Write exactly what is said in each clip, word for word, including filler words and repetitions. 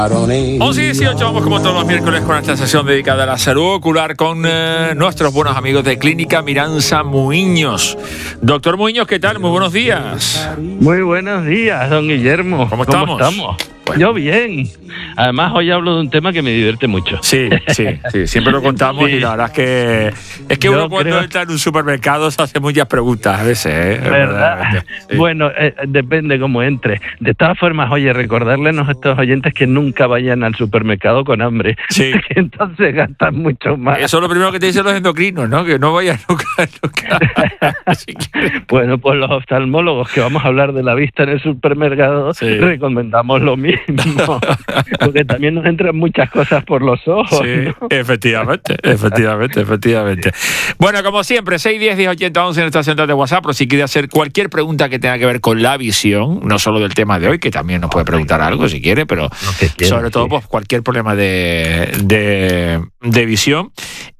once y dieciocho, vamos como todos los miércoles con esta sesión dedicada a la salud ocular con eh, nuestros buenos amigos de Clínica Miranza Muiños. Doctor Muiños, ¿qué tal? Muy buenos días. Muy buenos días, don Guillermo. ¿Cómo ¿Cómo estamos? estamos? Bueno. Yo bien. Además, hoy hablo de un tema que me divierte mucho. Sí, sí, sí, siempre lo contamos sí. Y la verdad es que es que Yo uno cuando creo... entra en un supermercado se hace muchas preguntas a veces, ¿eh? ¿Verdad? Sí. Bueno, eh, depende cómo entre. De todas formas, oye, recordarle a nuestros oyentes que nunca vayan al supermercado con hambre. Sí. Que entonces gastan mucho más. Eso es lo primero que te dicen los endocrinos, ¿no? Que no vayan nunca. nunca. Bueno, pues los oftalmólogos que vamos a hablar de la vista en el supermercado, sí. recomendamos lo mismo. Porque también nos entran muchas cosas por los ojos. Sí, ¿no? efectivamente, efectivamente, efectivamente. Bueno, como siempre, seis diez, diez ochenta, once en nuestra central de WhatsApp, pero si quiere hacer cualquier pregunta que tenga que ver con la visión, no solo del tema de hoy, que también nos puede preguntar algo si quiere, pero quiera, sobre todo sí. pues cualquier problema de, de, de visión.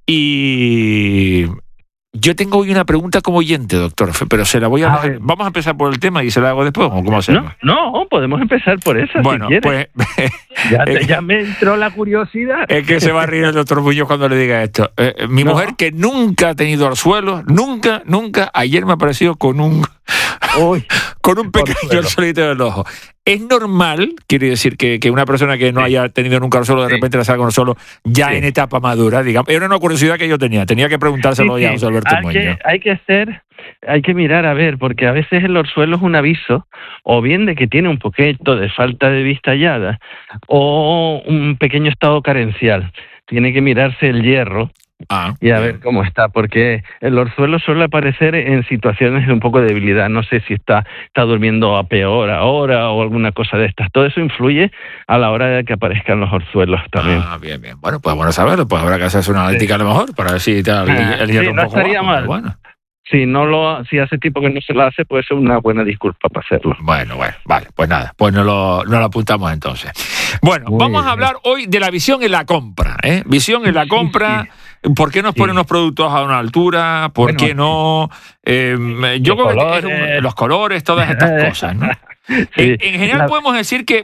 Y... yo tengo hoy una pregunta como oyente, doctor, pero se la voy a... a vamos a empezar por el tema y se la hago después, ¿o cómo hacemos? No, no, podemos empezar por esa, bueno, si quieres. Pues... ya, te, ya me entró la curiosidad. Es que se va a reír el doctor Muñoz cuando le diga esto. Eh, mi no. mujer, que nunca ha tenido orzuelos, nunca, nunca, ayer me apareció con un... Uy, con un pequeño orzuelito del ojo. ¿Es normal, quiere decir, que, que una persona que no sí. haya tenido nunca orzuelo de sí. repente le salga un orzuelo ya sí. en etapa madura, digamos? Era una curiosidad que yo tenía, tenía que preguntárselo sí, ya a José Alberto hay Muñoz. Que, hay que hacer, hay que mirar a ver, porque a veces el orzuelo es un aviso, o bien de que tiene un poquito de falta de vista hallada, o un pequeño estado carencial. Tiene que mirarse el hierro. Ah, y a bien. ver cómo está, porque el orzuelo suele aparecer en situaciones de un poco de debilidad. No sé si está, está durmiendo a peor ahora o alguna cosa de estas. Todo eso influye a la hora de que aparezcan los orzuelos también. Ah, bien, bien. Bueno, pues bueno saberlo. Pues habrá que hacerse una analítica sí. a lo mejor para ver si está el, el hierro sí, un no poco estaría bajo, mal. Bueno. Si no lo, si hace tiempo que no se lo hace, puede ser una buena disculpa para hacerlo. Bueno, bueno, vale, pues nada, pues no lo, no lo apuntamos entonces. Bueno, Muy vamos bien. a hablar hoy de la visión en la compra, ¿eh? Visión en la compra. Sí, sí. ¿Por qué nos ponen sí. los productos a una altura? ¿Por bueno, qué no? Eh, yo creo colores. que es un, los colores, todas estas cosas, ¿no? Sí. En, en general la... podemos decir que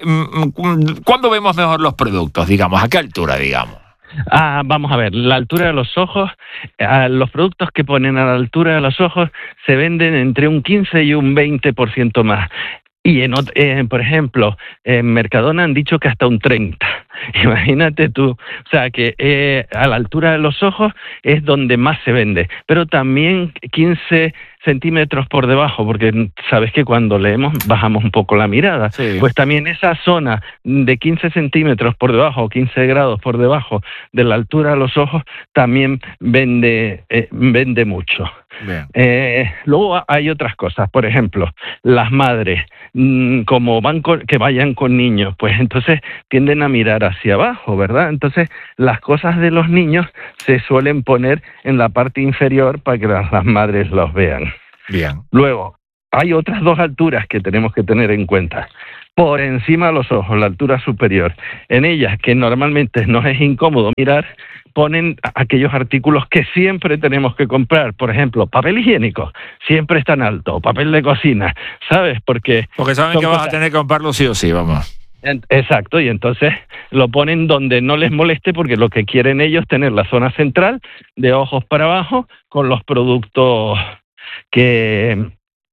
¿cuándo vemos mejor los productos, digamos? ¿A qué altura, digamos? Ah, vamos a ver, la altura de los ojos, eh, los productos que ponen a la altura de los ojos se venden entre un quince y un veinte por ciento más. Y, en, eh, por ejemplo, en Mercadona han dicho que hasta un treinta. Imagínate tú. O sea, que eh, a la altura de los ojos es donde más se vende. Pero también quince centímetros por debajo, porque sabes que cuando leemos bajamos un poco la mirada. Sí. Pues también esa zona de quince centímetros por debajo o quince grados por debajo de la altura de los ojos también vende, eh, vende mucho. Eh, luego hay otras cosas, por ejemplo, las madres, mmm, como van con, que vayan con niños, pues entonces tienden a mirar hacia abajo, ¿verdad? Entonces las cosas de los niños se suelen poner en la parte inferior para que las, las madres los vean. Bien. Luego, hay otras dos alturas que tenemos que tener en cuenta. Por encima de los ojos, la altura superior. En ellas, que normalmente nos es incómodo mirar, ponen aquellos artículos que siempre tenemos que comprar. Por ejemplo, papel higiénico, siempre es tan alto, papel de cocina, ¿sabes? Porque, Porque saben que vas cosas... a tener que comprarlo sí o sí, vamos. Exacto, y entonces lo ponen donde no les moleste, porque lo que quieren ellos es tener la zona central, de ojos para abajo, con los productos que...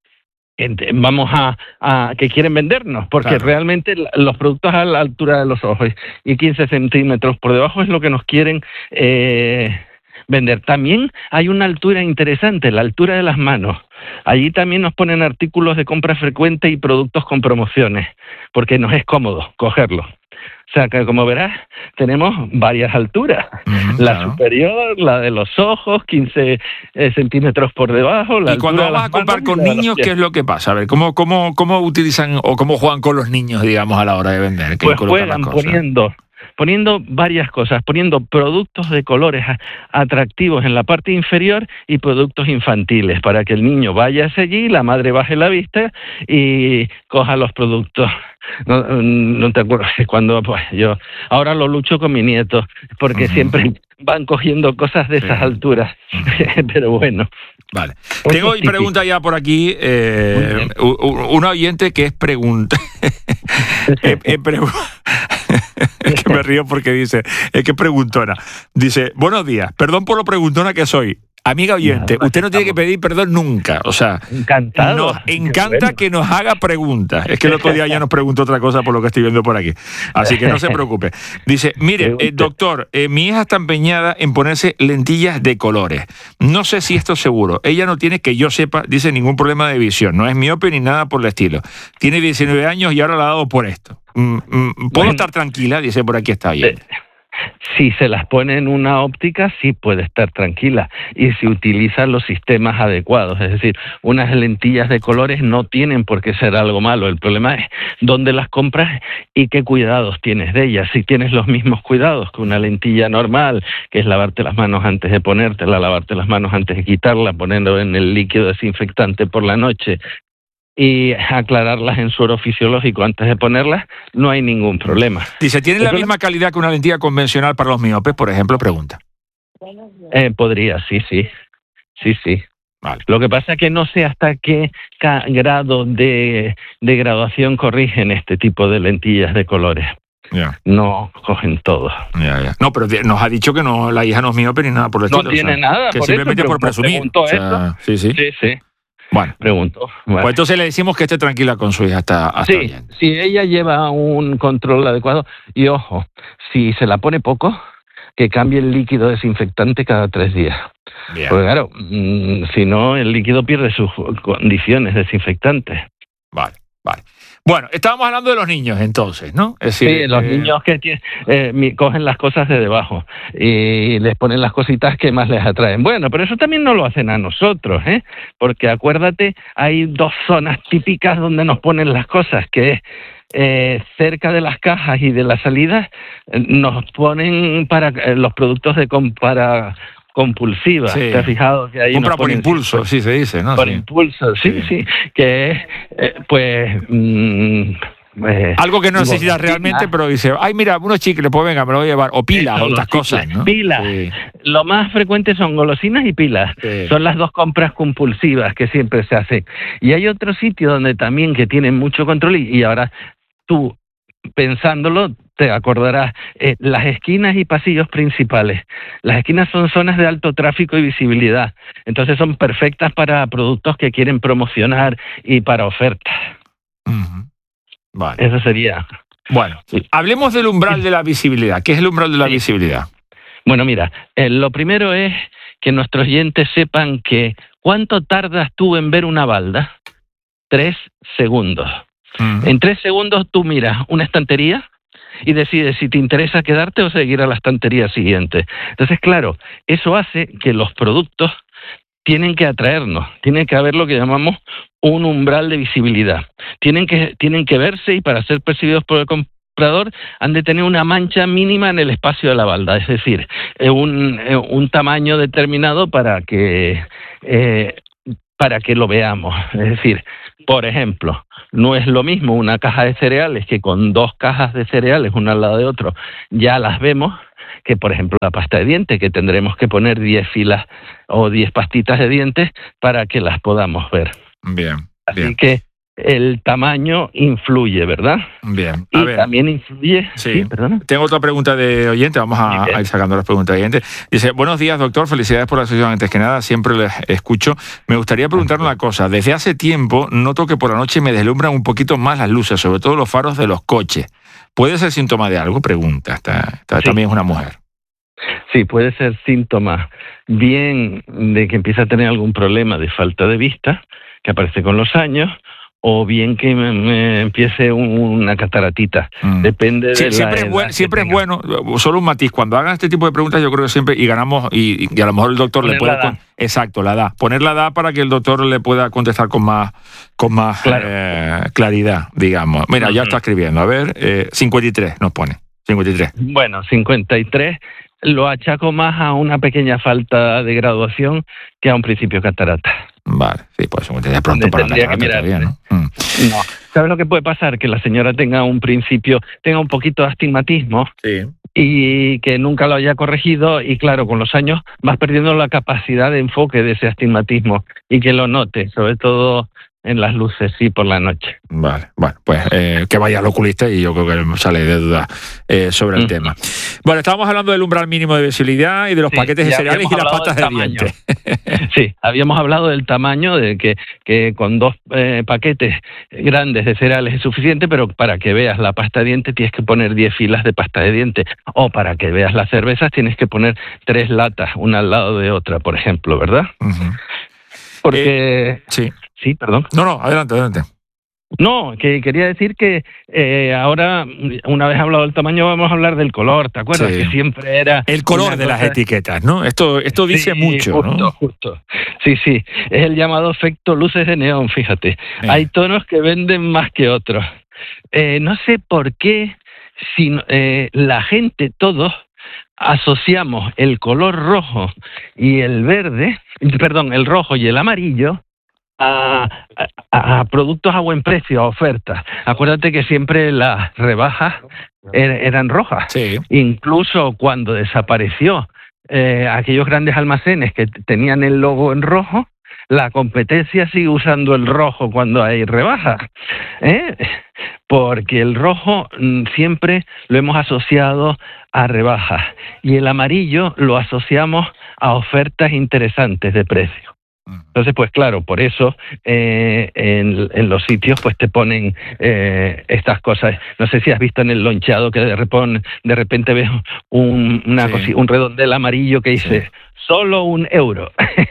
vamos a, a que quieren vendernos, porque claro. realmente los productos a la altura de los ojos y quince centímetros por debajo es lo que nos quieren eh, vender. También hay una altura interesante, la altura de las manos. Allí también nos ponen artículos de compra frecuente y productos con promociones, porque nos es cómodo cogerlo. O sea, que como verás, tenemos varias alturas. Mm, la claro. superior, la de los ojos, quince eh, centímetros por debajo. La y cuando vamos a comprar con niños, ¿qué es lo que pasa? A ver, ¿cómo, cómo, cómo utilizan o cómo juegan con los niños, digamos, a la hora de vender? Pues juegan poniendo... poniendo varias cosas, poniendo productos de colores atractivos en la parte inferior y productos infantiles, para que el niño vaya hacia allí, la madre baje la vista y coja los productos. No, no te acuerdo cuando pues, yo ahora lo lucho con mi nieto, porque uh-huh. siempre van cogiendo cosas de sí. esas alturas, uh-huh. pero bueno. Vale. Tengo hoy pregunta ya por aquí, eh, un oyente que es pregunta. eh, eh, pregu- Me río porque dice, es que preguntona. Dice, buenos días, perdón por lo preguntona que soy. Amiga oyente, usted no tiene que pedir perdón nunca. O sea, encantado. Nos encanta que nos haga preguntas. Es que el otro día ya nos preguntó otra cosa por lo que estoy viendo por aquí. Así que no se preocupe. Dice, mire, eh, doctor, eh, mi hija está empeñada en ponerse lentillas de colores. No sé si esto es seguro. Ella no tiene, que yo sepa, dice, ningún problema de visión. No es miope ni nada por el estilo. Tiene diecinueve años y ahora la ha dado por esto. Mm, mm, ¿Puedo bueno, estar tranquila? Dice por aquí está bien. Si se las pone en una óptica, sí puede estar tranquila. Y si utiliza los sistemas adecuados. Es decir, unas lentillas de colores no tienen por qué ser algo malo. El problema es dónde las compras y qué cuidados tienes de ellas. Si tienes los mismos cuidados que una lentilla normal, que es lavarte las manos antes de ponértela, lavarte las manos antes de quitarla, poniendo en el líquido desinfectante por la noche, y aclararlas en suero fisiológico antes de ponerlas, no hay ningún problema. Dice, ¿tiene la misma calidad que una lentilla convencional para los miopes, por ejemplo? Pregunta. Eh, podría, sí, sí. Sí, sí. Vale. Lo que pasa es que no sé hasta qué grado de, de graduación corrigen este tipo de lentillas de colores. Yeah. No cogen todo. Yeah, yeah. No, pero nos ha dicho que no, la hija no es miope ni nada por el estilo. No tiene o sea, nada. Que por simplemente eso, por presumir. O sea, eso. sí, sí. Sí, sí. Bueno, pregunto. Bueno. Pues entonces le decimos que esté tranquila con su hija hasta, hasta sí, bien. Si ella lleva un control adecuado, y ojo, si se la pone poco, que cambie el líquido desinfectante cada tres días. Bien. Porque claro, mmm, si no, el líquido pierde sus condiciones desinfectantes. Vale, vale. Bueno, estábamos hablando de los niños entonces, ¿no? Es decir, sí, los eh... niños que tienen, eh, cogen las cosas de debajo y les ponen las cositas que más les atraen. Bueno, pero eso también no lo hacen a nosotros, ¿eh? Porque acuérdate, hay dos zonas típicas donde nos ponen las cosas, que es eh, cerca de las cajas y de las salidas, eh, nos ponen para eh, los productos de para compulsiva. Sí. ¿Te has fijado que ahí compra por impulso, sí se dice, ¿no? Por sí. impulso, sí, sí, sí, que es, eh, pues... Mmm, Eh, algo que no necesitas realmente, pero dice, ay, mira, unos chicles, pues venga, me lo voy a llevar. O pilas, o otras cosas, ¿no? Pilas. Sí. Lo más frecuente son golosinas y pilas. Sí. Son las dos compras compulsivas que siempre se hacen. Y hay otro sitio donde también que tienen mucho control y, y ahora tú, pensándolo, te acordarás, eh, las esquinas y pasillos principales. Las esquinas son zonas de alto tráfico y visibilidad. Entonces son perfectas para productos que quieren promocionar y para ofertas. Uh-huh. Vale. Eso sería. Bueno, hablemos del umbral de la visibilidad. ¿Qué es el umbral de la sí. visibilidad? Bueno, mira, eh, lo primero es que nuestros oyentes sepan que ¿cuánto tardas tú en ver una balda? Tres segundos. Uh-huh. En tres segundos tú miras una estantería y decides si te interesa quedarte o seguir a la estantería siguiente. Entonces, claro, eso hace que los productos tienen que atraernos, tiene que haber lo que llamamos un umbral de visibilidad. Tienen que, tienen que verse y para ser percibidos por el comprador han de tener una mancha mínima en el espacio de la balda, es decir, un, un tamaño determinado para que, eh, para que lo veamos. Es decir, por ejemplo, no es lo mismo una caja de cereales que con dos cajas de cereales, una al lado de otro, ya las vemos, que por ejemplo la pasta de dientes, que tendremos que poner diez filas o diez pastitas de dientes para que las podamos ver. Bien, Así bien. que el tamaño influye, ¿verdad? Bien. A y ver. también influye... Sí. sí, perdona. Tengo otra pregunta de oyente, vamos a, a ir sacando las preguntas de oyente. Dice, buenos días, doctor, felicidades por la sesión. Antes que nada, siempre les escucho. Me gustaría preguntarle una cosa. Desde hace tiempo noto que por la noche me deslumbran un poquito más las luces, sobre todo los faros de los coches. ¿Puede ser síntoma de algo? Pregunta. Esta, esta Sí. También es una mujer. Sí, puede ser síntoma bien de que empieza a tener algún problema de falta de vista, que aparece con los años, o bien que me, me empiece un, una cataratita. Mm. Depende de sí, la siempre es bueno, siempre es bueno, solo un matiz, cuando hagan este tipo de preguntas yo creo que siempre, y ganamos, y, y a lo mejor el doctor Poner le puede... Con, exacto, la edad. Poner la edad para que el doctor le pueda contestar con más, con más claro. eh, claridad, digamos. Mira, uh-huh. ya está escribiendo. A ver, eh, cincuenta y tres nos pone. cincuenta y tres. Bueno, cincuenta y tres lo achaco más a una pequeña falta de graduación que a un principio catarata. Vale, sí, pues de pronto para la catarata todavía, ¿no? Mm. No. ¿Sabes lo que puede pasar? Que la señora tenga un principio, tenga un poquito de astigmatismo sí. y que nunca lo haya corregido y claro, con los años vas perdiendo la capacidad de enfoque de ese astigmatismo y que lo note, sobre todo en las luces, sí, por la noche. Vale, bueno, pues eh, que vaya al oculista y yo creo que no sale de duda eh, sobre el mm. tema. Bueno, estábamos hablando del umbral mínimo de visibilidad y de los sí, paquetes de cereales y las pastas de dientes. Sí, habíamos hablado del tamaño, de que, que con dos eh, paquetes grandes de cereales es suficiente, pero para que veas la pasta de dientes tienes que poner diez filas de pasta de dientes, o para que veas las cervezas tienes que poner tres latas, una al lado de otra, por ejemplo, ¿verdad? Uh-huh. Porque... Eh, sí. Sí, perdón. No, no, adelante, adelante. No, que quería decir que eh, ahora, una vez hablado del tamaño, vamos a hablar del color, ¿te acuerdas? Sí. Que siempre era... El color de cosa... las etiquetas, ¿no? Esto esto dice sí, mucho, justo, ¿no? Justo, sí, sí. Es el llamado efecto luces de neón, fíjate. Sí. Hay tonos que venden más que otros. Eh, no sé por qué, si eh, la gente, todos, asociamos el color rojo y el verde, perdón, el rojo y el amarillo, A, a, a productos a buen precio, a ofertas. Acuérdate que siempre las rebajas er, eran rojas. Sí. Incluso cuando desapareció eh, aquellos grandes almacenes que tenían el logo en rojo, la competencia sigue usando el rojo cuando hay rebajas, ¿eh? Porque el rojo mm, siempre lo hemos asociado a rebajas y el amarillo lo asociamos a ofertas interesantes de precio. Entonces, pues claro, por eso eh, en, en los sitios pues te ponen eh, estas cosas. No sé si has visto en el lonchado que de repente, de repente ves un, una sí. cosi, un redondel amarillo que dice sí. solo un euro.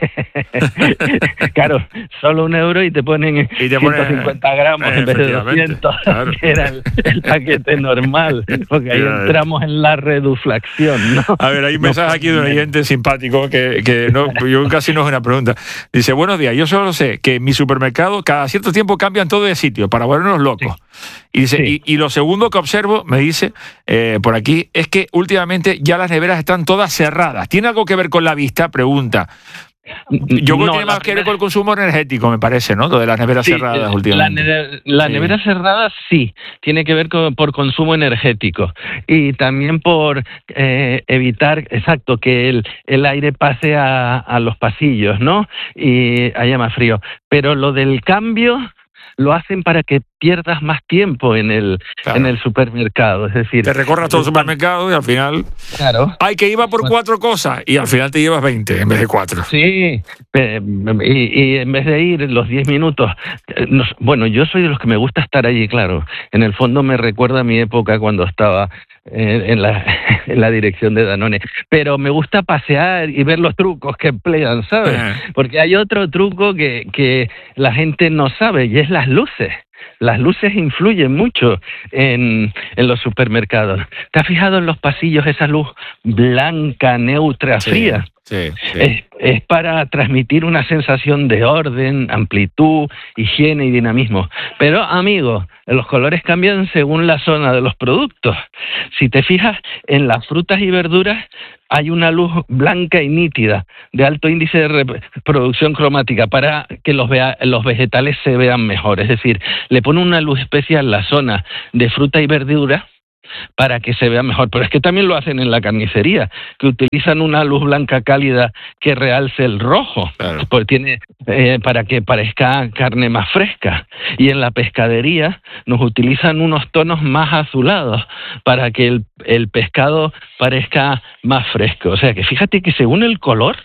Claro, solo un euro y te ponen y te ciento cincuenta pone, gramos eh, en vez de doscientos, claro. Que era el, el paquete normal, porque ahí claro. entramos en la reduflación, ¿no? A ver, hay un mensaje no, aquí de un oyente simpático que, que no, yo casi no es una pregunta. Dice, buenos días, yo solo sé que en mi supermercado cada cierto tiempo cambian todo de sitio para volvernos locos. Sí. Y dice sí. y, y lo segundo que observo, me dice, eh, por aquí, es que últimamente ya las neveras están todas cerradas. ¿Tiene algo que ver con la vista? Pregunta. Yo creo no, que tiene más que ver con el consumo energético, me parece, ¿no? Lo de las neveras sí, cerradas la últimamente. Nevera, la sí. nevera cerrada sí, tiene que ver con, por consumo energético y también por eh, evitar, exacto, que el, el aire pase a, a los pasillos, ¿no? Y haya más frío. Pero lo del cambio lo hacen para que pierdas más tiempo en el claro. en el supermercado, es decir... Te recorras todo el supermercado y al final... Claro. Hay que iba por cuatro cosas y al final te llevas veinte en vez de cuatro. Sí, eh, y, y en vez de ir los diez minutos... Nos, bueno, yo soy de los que me gusta estar allí, claro. En el fondo me recuerda a mi época cuando estaba eh, en, la, en la dirección de Danone. Pero me gusta pasear y ver los trucos que emplean, ¿sabes? Eh. Porque hay otro truco que, que la gente no sabe y es las luces. Las luces influyen mucho en, en los supermercados. ¿Te has fijado en los pasillos esa luz blanca, neutra, sí, fría? Sí, sí. Es, es para transmitir una sensación de orden, amplitud, higiene y dinamismo. Pero, amigo, los colores cambian según la zona de los productos. Si te fijas, en las frutas y verduras hay una luz blanca y nítida, de alto índice de reproducción cromática, para que los, vea, los vegetales se vean mejor. Es decir, le pone una luz especial en la zona de fruta y verdura para que se vea mejor. Pero es que también lo hacen en la carnicería, que utilizan una luz blanca cálida que realce el rojo, claro. Porque tiene, eh, para que parezca carne más fresca. Y en la pescadería nos utilizan unos tonos más azulados para que el, el pescado parezca más fresco. O sea que fíjate que según el color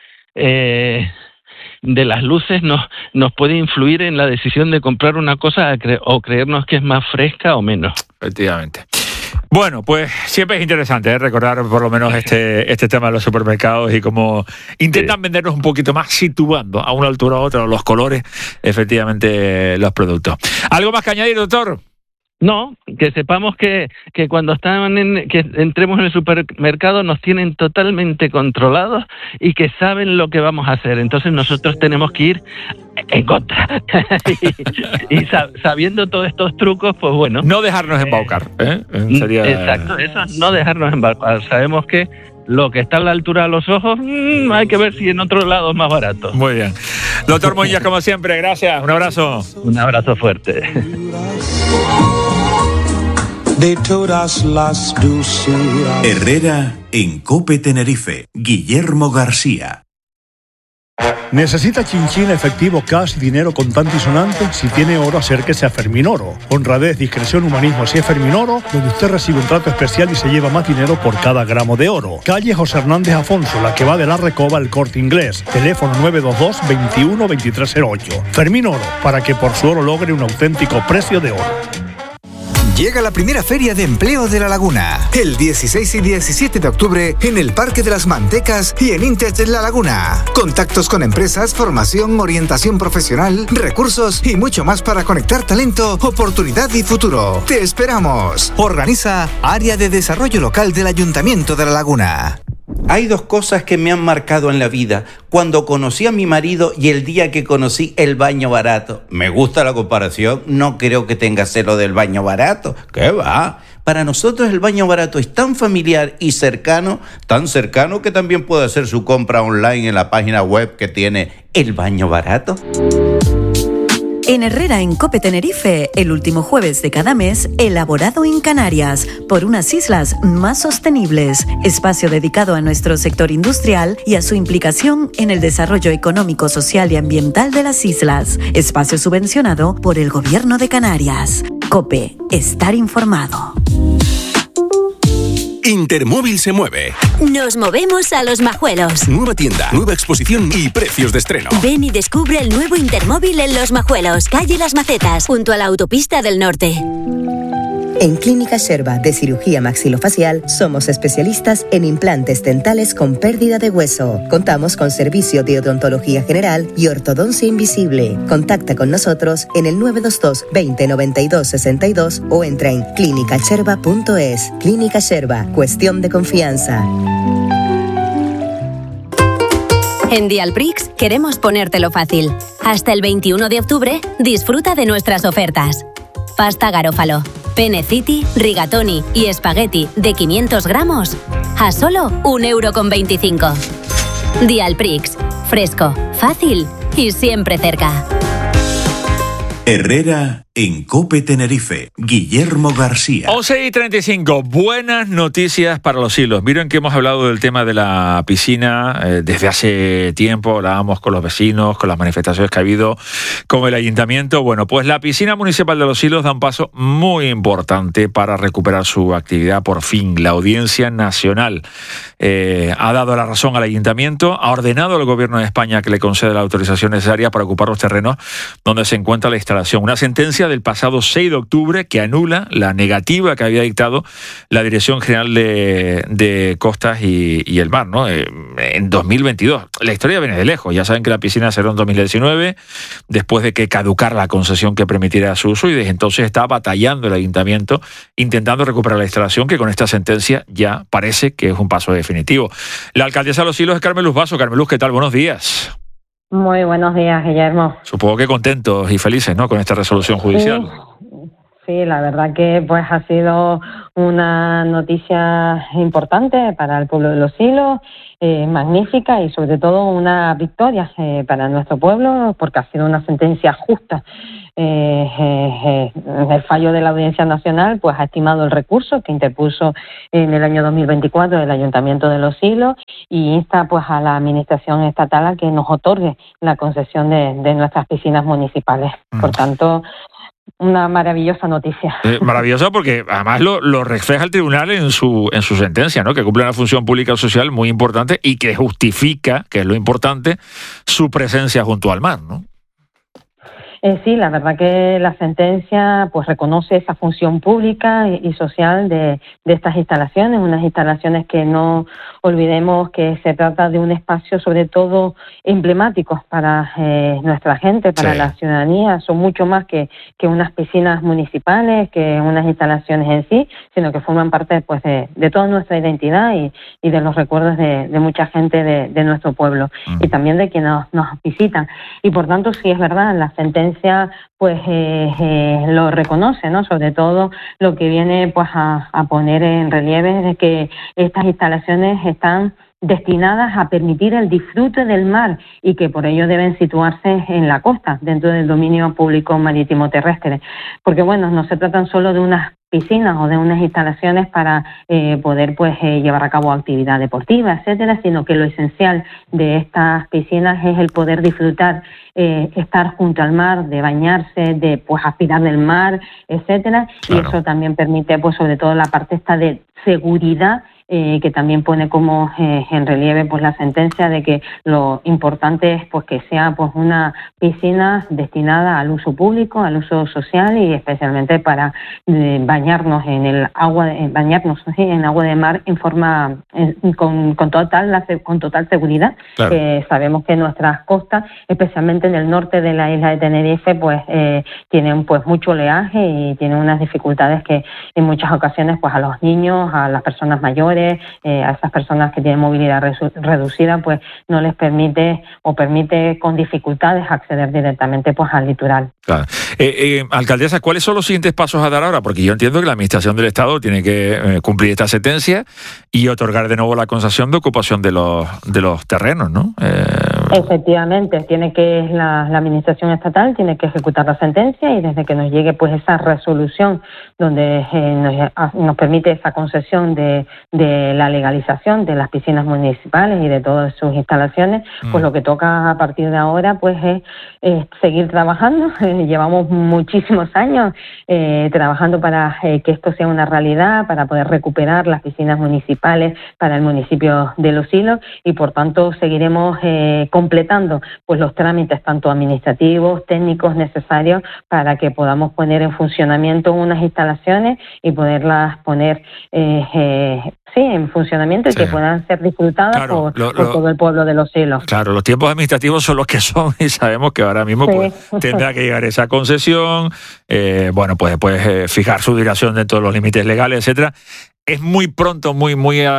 eh, de las luces nos, nos puede influir en la decisión de comprar una cosa o creernos que es más fresca o menos. Efectivamente. Bueno, pues siempre es interesante ¿eh? recordar por lo menos este este tema de los supermercados y cómo intentan sí. vendernos un poquito más situando a una altura u otra los colores, efectivamente, los productos. ¿Algo más que añadir, doctor? No, que sepamos que, que cuando están en, que entremos en el supermercado nos tienen totalmente controlados y que saben lo que vamos a hacer. Entonces nosotros tenemos que ir en contra. y, y sab, sabiendo todos estos trucos, pues bueno. No dejarnos embaucar. ¿eh? Sería... Exacto, eso, no dejarnos embaucar. Sabemos que lo que está a la altura de los ojos, mmm, hay que ver si en otro lado es más barato. Muy bien. Doctor Moñas, como siempre, gracias. Un abrazo. Un abrazo fuerte. De todas las dulzuras. Herrera en COPE Tenerife. Guillermo García. ¿Necesita chinchín, efectivo, cash, dinero contante y sonante? Si tiene oro, acérquese a Fermín Oro. Honradez, discreción, humanismo, así es Fermín Oro, donde usted recibe un trato especial y se lleva más dinero por cada gramo de oro. Calle José Hernández Afonso, la que va de la Recoba al Corte Inglés. Teléfono nueve dos dos, veintiuno, veintitrés cero ocho. Fermín Oro, para que por su oro logre un auténtico precio de oro. Llega la primera Feria de Empleo de La Laguna, el dieciséis y diecisiete de octubre en el Parque de las Mantecas y en Intech La Laguna. Contactos con empresas, formación, orientación profesional, recursos y mucho más para conectar talento, oportunidad y futuro. ¡Te esperamos! Organiza Área de Desarrollo Local del Ayuntamiento de La Laguna. Hay dos cosas que me han marcado en la vida. Cuando conocí a mi marido y el día que conocí el baño barato. Me gusta la comparación, no creo que tenga celo del baño barato. ¿Qué va? Para nosotros el baño barato es tan familiar y cercano, tan cercano que también puede hacer su compra online en la página web que tiene El Baño Barato. En Herrera, en Cope Tenerife, el último jueves de cada mes, elaborado en Canarias, por unas islas más sostenibles. Espacio dedicado a nuestro sector industrial y a su implicación en el desarrollo económico, social y ambiental de las islas. Espacio subvencionado por el Gobierno de Canarias. Cope, estar informado. Intermóvil se mueve. Nos movemos a Los Majuelos. Nueva tienda, nueva exposición y precios de estreno. Ven y descubre el nuevo Intermóvil en Los Majuelos, calle Las Macetas, junto a la autopista del Norte. En Clínica Sherba de Cirugía Maxilofacial somos especialistas en implantes dentales con pérdida de hueso. Contamos con servicio de odontología general y ortodoncia invisible. Contacta con nosotros en el nueve dos dos, veinte, noventa y dos, sesenta y dos o entra en clínica sherba punto es. Clínica Sherba, cuestión de confianza. En Dialprix queremos ponértelo fácil. Hasta el veintiuno de octubre disfruta de nuestras ofertas. Pasta Garófalo, Pene City, Rigatoni y Espagueti de quinientos gramos a solo un euro con veinticinco. Dialprix, fresco, fácil y siempre cerca. Herrera en Cope Tenerife. Guillermo García. once y treinta y cinco. Buenas noticias para los hilos. Miren que hemos hablado del tema de la piscina eh, desde hace tiempo. Hablábamos con los vecinos, con las manifestaciones que ha habido con el ayuntamiento. Bueno, pues la piscina municipal de Los Hilos da un paso muy importante para recuperar su actividad. Por fin, la Audiencia Nacional eh, ha dado la razón al ayuntamiento, ha ordenado al Gobierno de España que le conceda la autorización necesaria para ocupar los terrenos donde se encuentra la instalación. Una sentencia del pasado seis de octubre que anula la negativa que había dictado la Dirección General de, de Costas y, y el Mar, ¿no? Eh, en dos mil veintidós. La historia viene de lejos. Ya saben que la piscina cerró en dos mil diecinueve, después de que caducara la concesión que permitiera su uso, y desde entonces está batallando el ayuntamiento intentando recuperar la instalación, que con esta sentencia ya parece que es un paso definitivo. La alcaldesa de Los Hilos es Carmen Luz Basso. Carmen Luz, ¿qué tal? Buenos días. Muy buenos días, Guillermo. Supongo que contentos y felices, ¿no?, con esta resolución judicial. Sí, sí, la verdad que pues ha sido una noticia importante para el pueblo de Los Hilos, eh, magnífica y sobre todo una victoria eh, para nuestro pueblo, porque ha sido una sentencia justa. Eh, eh, eh, el fallo de la Audiencia Nacional pues ha estimado el recurso que interpuso en el año dos mil veinticuatro el Ayuntamiento de Los Hilos y insta pues a la Administración estatal a que nos otorgue la concesión de, de nuestras piscinas municipales. Mm. Por tanto, una maravillosa noticia. Eh, maravillosa porque además lo, lo refleja el tribunal en su en su sentencia, ¿no?, que cumple una función pública o social muy importante y que justifica, que es lo importante, su presencia junto al mar, ¿no? Eh, sí, la verdad que la sentencia pues reconoce esa función pública y, y social de, de estas instalaciones, unas instalaciones que no olvidemos que se trata de un espacio sobre todo emblemático para eh, nuestra gente, para sí. la ciudadanía. Son mucho más que, que unas piscinas municipales, que unas instalaciones en sí, sino que forman parte pues de, de toda nuestra identidad y, y de los recuerdos de, de mucha gente de, de nuestro pueblo mm. y también de quienes nos, nos visitan. Y por tanto, sí es verdad, la sentencia pues eh, eh, lo reconoce, ¿no? Sobre todo lo que viene pues a, a poner en relieve es que estas instalaciones están destinadas a permitir el disfrute del mar y que por ello deben situarse en la costa, dentro del dominio público marítimo terrestre. Porque bueno, no se tratan solo de unas piscinas o de unas instalaciones para eh, poder pues eh, llevar a cabo actividad deportiva, etcétera, sino que lo esencial de estas piscinas es el poder disfrutar, eh, estar junto al mar, de bañarse, de pues aspirar del mar, etcétera, claro. Y eso también permite pues sobre todo la parte esta de seguridad, eh, que también pone como eh, en relieve pues la sentencia de que lo importante es pues que sea pues una piscina destinada al uso público, al uso social y especialmente para eh, bañarnos en el agua, de, bañarnos ¿sí? en agua de mar en forma eh, con, con total la, con total seguridad. Claro. Eh, sabemos que nuestras costas, especialmente en el norte de la isla de Tenerife, pues eh, tienen pues mucho oleaje y tienen unas dificultades que en muchas ocasiones pues a los niños, a las personas mayores, eh, a esas personas que tienen movilidad resu- reducida, pues no les permite o permite con dificultades acceder directamente pues al litoral. Claro. Eh, eh, alcaldesa, ¿cuáles son los siguientes pasos a dar ahora? Porque yo entiendo que la Administración del Estado tiene que eh, cumplir esta sentencia y otorgar de nuevo la concesión de ocupación de los de los terrenos, ¿no? Eh... Efectivamente, tiene que la, la Administración estatal tiene que ejecutar la sentencia y desde que nos llegue pues esa resolución donde eh, nos, nos permite esa concesión de, de la legalización de las piscinas municipales y de todas sus instalaciones, mm. pues lo que toca a partir de ahora pues es, es seguir trabajando. Eh, llevamos muchísimos años eh, trabajando para eh, que esto sea una realidad, para poder recuperar las piscinas municipales para el municipio de Los Silos y por tanto seguiremos eh, completando pues los trámites tanto administrativos, técnicos necesarios para que podamos poner en funcionamiento unas instalaciones y poderlas poner eh, eh, sí, en funcionamiento y sí. que puedan ser disfrutadas claro, por, lo, por lo, todo el pueblo de Los Silos. Claro, los tiempos administrativos son los que son y sabemos que ahora mismo sí. pues, tendrá que llegar esa concesión, eh, bueno, pues después eh, fijar su duración dentro de los límites legales, etcétera. Es muy pronto, muy, muy, eh,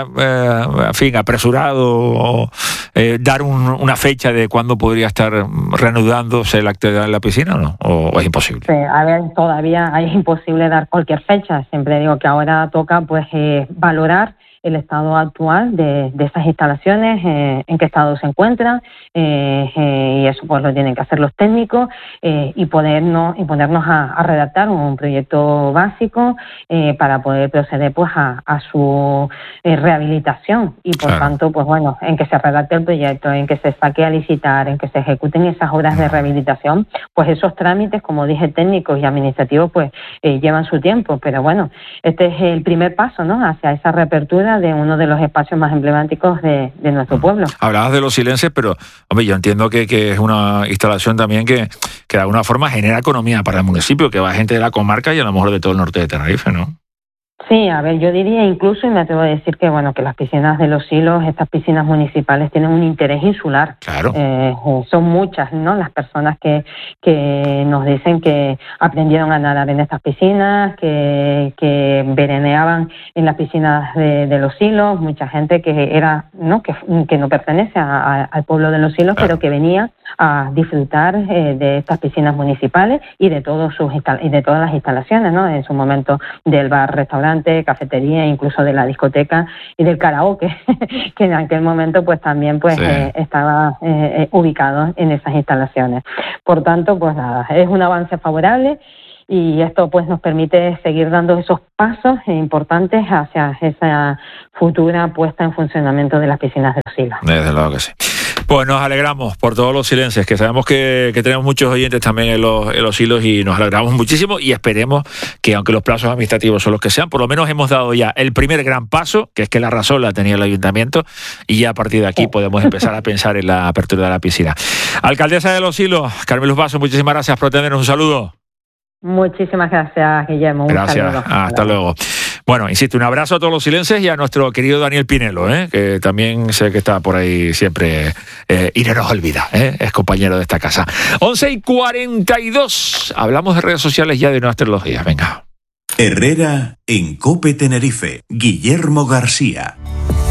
en fin, apresurado eh, dar un, una fecha de cuándo podría estar reanudándose la actividad en la piscina, ¿o no? ¿O, o es imposible? Sí, a ver, todavía es imposible dar cualquier fecha. Siempre digo que ahora toca, pues, eh, valorar el estado actual de, de esas instalaciones, eh, en qué estado se encuentran, eh, eh, y eso pues lo tienen que hacer los técnicos eh, y podernos y ponernos a, a redactar un proyecto básico eh, para poder proceder pues a, a su eh, rehabilitación y por claro. tanto pues bueno, en que se redacte el proyecto, en que se saque a licitar, en que se ejecuten esas obras de rehabilitación, pues esos trámites, como dije, técnicos y administrativos pues eh, llevan su tiempo, pero bueno, este es el primer paso, ¿no?, hacia esa reapertura de uno de los espacios más emblemáticos de, de nuestro pueblo. Hablabas de Los Silenses, pero hombre, yo entiendo que, que es una instalación también que, que de alguna forma genera economía para el municipio, que va gente de la comarca y a lo mejor de todo el norte de Tenerife, ¿no? Sí, a ver, yo diría incluso, y me atrevo a decir que bueno, que las piscinas de Los Silos, estas piscinas municipales, tienen un interés insular. Claro. Eh, son muchas, ¿no?, las personas que, que nos dicen que aprendieron a nadar en estas piscinas, que, que veraneaban en las piscinas de, de Los Silos, mucha gente que era, ¿no?, que, que no pertenece a, a, al pueblo de Los Silos, claro. pero que venía a disfrutar eh, de estas piscinas municipales y de todos sus y de todas las instalaciones, ¿no?, en su momento del bar, restaurante, cafetería, incluso de la discoteca y del karaoke, que en aquel momento pues también pues sí. eh, estaba eh, ubicado en esas instalaciones. Por tanto, pues nada, es un avance favorable y esto pues nos permite seguir dando esos pasos importantes hacia esa futura puesta en funcionamiento de las piscinas de Los Silos. Desde luego que sí. Pues nos alegramos por todos los silencios, que sabemos que, que tenemos muchos oyentes también en los, en los hilos y nos alegramos muchísimo y esperemos que aunque los plazos administrativos son los que sean, por lo menos hemos dado ya el primer gran paso, que es que la razón la tenía el ayuntamiento y ya a partir de aquí podemos empezar a pensar en la apertura de la piscina. Alcaldesa de Los Hilos, Carmen Luz Basso, muchísimas gracias por tenernos. Un saludo. Muchísimas gracias, Guillermo. Un gracias, saludo. Hasta luego. Bueno, insisto, un abrazo a todos los silences y a nuestro querido Daniel Pinelo, ¿eh? que también sé que está por ahí siempre eh, y no nos olvida, ¿eh? es compañero de esta casa. once y cuarenta y dos, hablamos de redes sociales ya de nuestras tecnologías, venga. Herrera en COPE Tenerife, Guillermo García.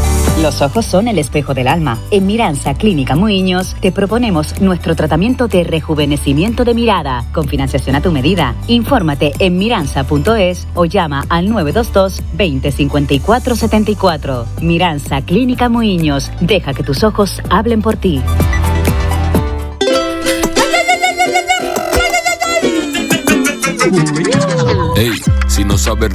Los ojos son el espejo del alma. En Miranza Clínica Muiños te proponemos nuestro tratamiento de rejuvenecimiento de mirada con financiación a tu medida. Infórmate en miranza punto es o llama al nueve dos dos veinte cincuenta y cuatro setenta y cuatro. Miranza Clínica Muiños. Deja que tus ojos hablen por ti. Ey, si no sabes